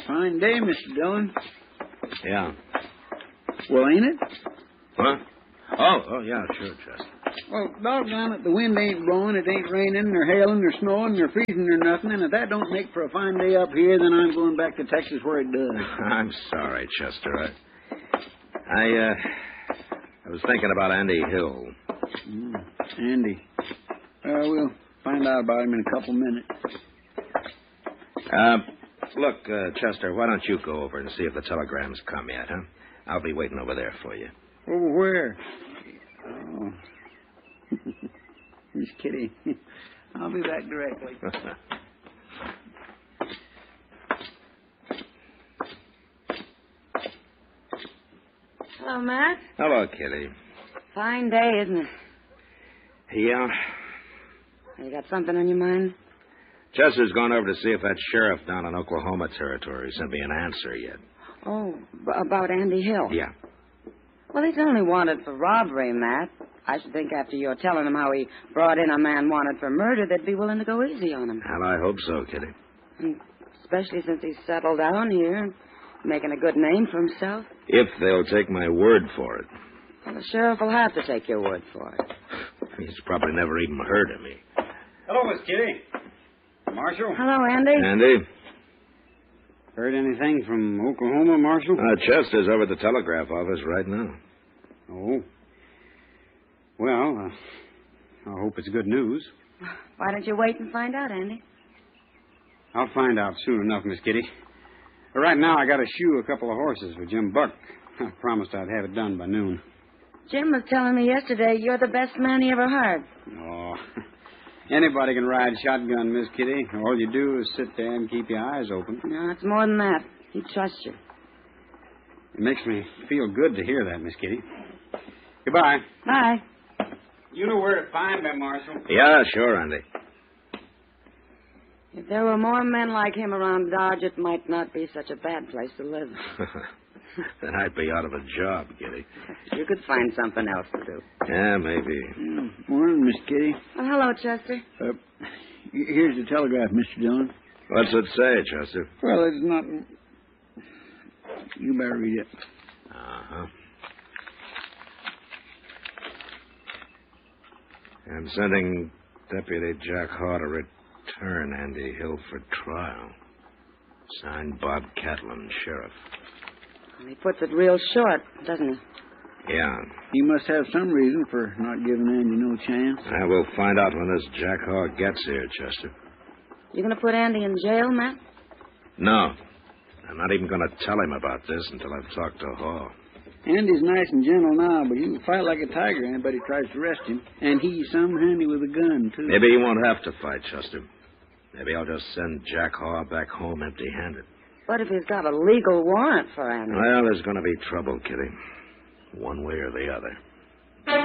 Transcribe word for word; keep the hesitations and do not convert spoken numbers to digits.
Fine day, Mister Dillon. Yeah. Well, ain't it? Huh? Oh, oh, yeah, sure, Chester. Well, doggone it, the wind ain't blowing, it ain't raining, nor hailing, nor snowing, nor freezing, nor nothing, and if that don't make for a fine day up here, then I'm going back to Texas where it does. I'm sorry, Chester. I, I, uh, I was thinking about Andy Hill. Mm, Andy. Uh, we'll find out about him in a couple minutes. Uh, look, uh, Chester, why don't you go over and see if the telegram's come yet, huh? I'll be waiting over there for you. Over where? Oh. Miss Kitty. I'll be back directly. Hello, Matt. Hello, Kitty. Fine day, isn't it? Yeah. You got something on your mind? Chester's gone over to see if that sheriff down in Oklahoma Territory sent me an answer yet. Oh, b- about Andy Hill? Yeah. Well, he's only wanted for robbery, Matt. I should think after you're telling him how he brought in a man wanted for murder, they'd be willing to go easy on him. Well, I hope so, Kitty. And especially since he's settled down here, making a good name for himself. If they'll take my word for it. Well, the sheriff will have to take your word for it. He's probably never even heard of me. Hello, Miss Kitty. Marshal? Hello, Andy. Andy? Heard anything from Oklahoma, Marshal? Uh, Chester's over at the telegraph office right now. Oh. Well, uh, I hope it's good news. Why don't you wait and find out, Andy? I'll find out soon enough, Miss Kitty. But right now, I got to shoe a couple of horses for Jim Buck. I promised I'd have it done by noon. Jim was telling me yesterday you're the best man he ever hired. Oh, anybody can ride shotgun, Miss Kitty. All you do is sit there and keep your eyes open. No, it's more than that. He trusts you. It makes me feel good to hear that, Miss Kitty. Goodbye. Bye. You know where to find me, Marshal. Yeah, sure, Andy. If there were more men like him around Dodge, it might not be such a bad place to live. Then I'd be out of a job, Kitty. You could find something else to do. Yeah, maybe. Mm, morning, Miss Kitty. Well, hello, Chester. Uh, here's the telegraph, Mister Dillon. What's it say, Chester? Well, it's not... You better read it. Uh-huh. I'm sending Deputy Jack Haw to return Andy Hill for trial. Signed Bob Catlin, Sheriff. He puts it real short, doesn't he? Yeah. He must have some reason for not giving Andy no chance. I will find out when this Jack Haw gets here, Chester. You going to put Andy in jail, Matt? No. I'm not even going to tell him about this until I've talked to Haw. Andy's nice and gentle now, but he will fight like a tiger anybody tries to arrest him. And he's some handy with a gun, too. Maybe he won't have to fight, Chester. Maybe I'll just send Jack Haw back home empty-handed. What if he's got a legal warrant for Andy? Well, there's going to be trouble, Kitty. One way or the other.